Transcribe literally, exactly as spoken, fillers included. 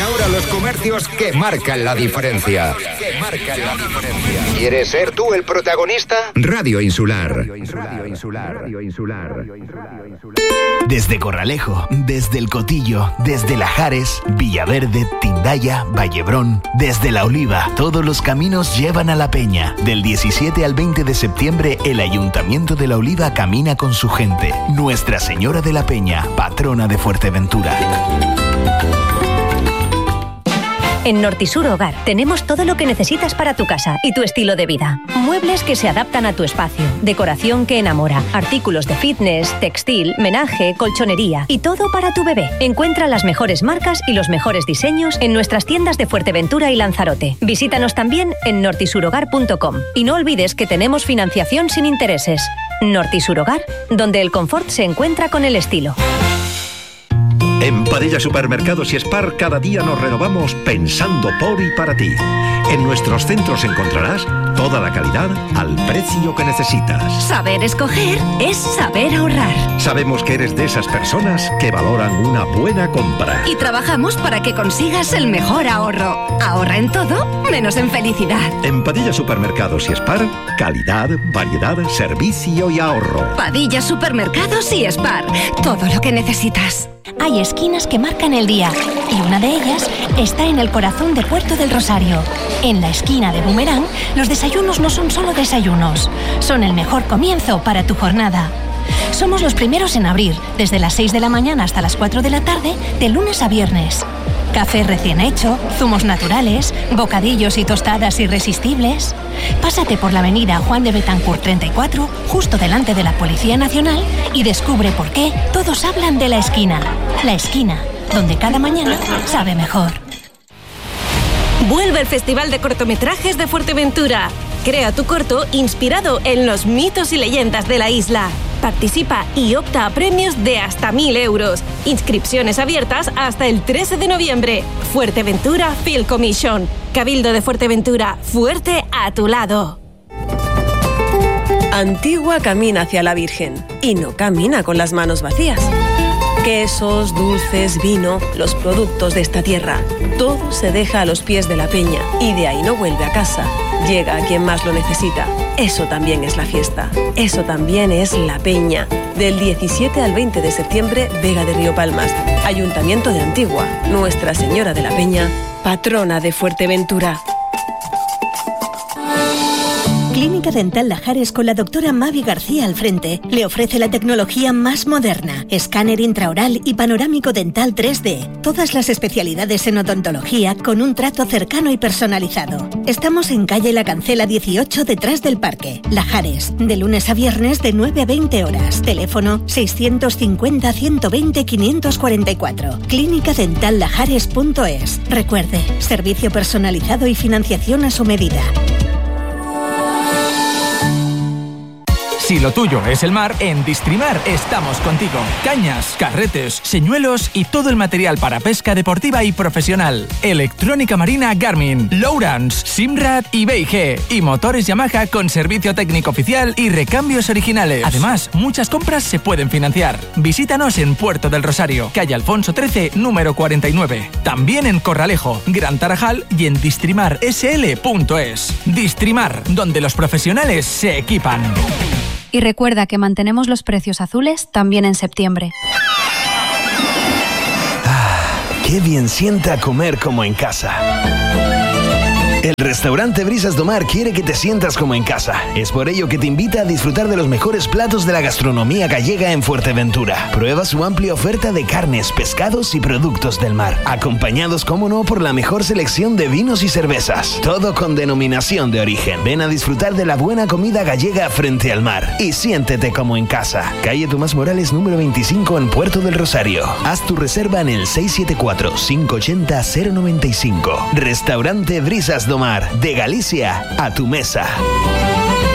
ahora los comercios que marcan la diferencia. Que marcan la diferencia. ¿Quieres ser tú el protagonista? Radio Insular. Radio Insular. Radio Insular. Desde Corralejo, desde El Cotillo, desde Lajares, Villaverde, Tindaya, Vallebrón, desde La Oliva, todos los caminos llevan a La Peña. Del diecisiete al veinte de septiembre, el Ayuntamiento de La Oliva camina con su gente. Nuestra Señora de la Peña, patrona de Fuerteventura. En Nortisur Hogar tenemos todo lo que necesitas para tu casa y tu estilo de vida. Muebles que se adaptan a tu espacio, decoración que enamora, artículos de fitness, textil, menaje, colchonería y todo para tu bebé. Encuentra las mejores marcas y los mejores diseños en nuestras tiendas de Fuerteventura y Lanzarote. Visítanos también en nortisurhogar punto com y no olvides que tenemos financiación sin intereses. Nortisur Hogar, donde el confort se encuentra con el estilo. En Padilla Supermercados y Spar cada día nos renovamos pensando por y para ti. En nuestros centros encontrarás toda la calidad al precio que necesitas. Saber escoger es saber ahorrar. Sabemos que eres de esas personas que valoran una buena compra. Y trabajamos para que consigas el mejor ahorro. Ahorra en todo, menos en felicidad. En Padilla Supermercados y Spar, calidad, variedad, servicio y ahorro. Padilla Supermercados y Spar, todo lo que necesitas. Hay esquinas que marcan el día y una de ellas está en el corazón de Puerto del Rosario. En la esquina de Boomerang, los desayunos no son solo desayunos, son el mejor comienzo para tu jornada. Somos los primeros en abrir, desde las seis de la mañana hasta las cuatro de la tarde, de lunes a viernes. Café recién hecho, zumos naturales, bocadillos y tostadas irresistibles. Pásate por la avenida Juan de Betancourt treinta y cuatro, justo delante de la Policía Nacional, y descubre por qué todos hablan de la esquina. La esquina, donde cada mañana sabe mejor. Vuelve el Festival de Cortometrajes de Fuerteventura. Crea tu corto inspirado en los mitos y leyendas de la isla. Participa y opta a premios de hasta mil euros. Inscripciones abiertas hasta el trece de noviembre. Fuerteventura Film Commission. Cabildo de Fuerteventura. Fuerte a tu lado. Antigua camina hacia la Virgen y no camina con las manos vacías. Quesos, dulces, vino, los productos de esta tierra. Todo se deja a los pies de la peña y de ahí no vuelve a casa. Llega a quien más lo necesita. Eso también es la fiesta. Eso también es la peña. Del diecisiete al veinte de septiembre, Vega de Río Palmas. Ayuntamiento de Antigua. Nuestra Señora de la Peña, patrona de Fuerteventura. Clínica Dental Lajares con la doctora Mavi García al frente le ofrece la tecnología más moderna, escáner intraoral y panorámico dental tres D. Todas las especialidades en odontología con un trato cercano y personalizado. Estamos en calle La Cancela dieciocho, detrás del parque. Lajares, de lunes a viernes de nueve a veinte horas. Teléfono seiscientos cincuenta, ciento veinte, quinientos cuarenta y cuatro. clínica dental lajares punto es. Recuerde, servicio personalizado y financiación a su medida. Si lo tuyo es el mar, en Distrimar estamos contigo. Cañas, carretes, señuelos y todo el material para pesca deportiva y profesional. Electrónica marina Garmin, Lowrance, Simrad y B y G. Y motores Yamaha con servicio técnico oficial y recambios originales. Además, muchas compras se pueden financiar. Visítanos en Puerto del Rosario, calle Alfonso trece, número cuarenta y nueve. También en Corralejo, Gran Tarajal y en distrimar s l punto es. Distrimar, donde los profesionales se equipan. Y recuerda que mantenemos los precios azules también en septiembre. Ah, qué bien sienta comer como en casa. El restaurante Brisas do Mar quiere que te sientas como en casa. Es por ello que te invita a disfrutar de los mejores platos de la gastronomía gallega en Fuerteventura. Prueba su amplia oferta de carnes, pescados y productos del mar, acompañados, como no, por la mejor selección de vinos y cervezas. Todo con denominación de origen. Ven a disfrutar de la buena comida gallega frente al mar y siéntete como en casa. Calle Tomás Morales número veinticinco en Puerto del Rosario. Haz tu reserva en el seis siete cuatro, cinco ocho cero, cero nueve cinco. Restaurante Brisas do Mar, de Galicia a tu mesa.